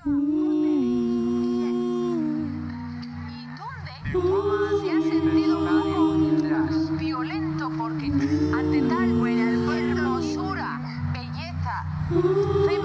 Se ha sentido un poco violento porque ante tal hermosura, belleza,